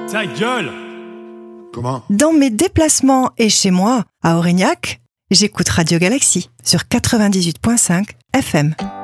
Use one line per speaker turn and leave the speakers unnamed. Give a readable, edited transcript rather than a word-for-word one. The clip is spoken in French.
Ta gueule!
Comment ?
Dans mes déplacements et chez moi, à Aurignac, j'écoute Radio Galaxie sur 98.5 FM.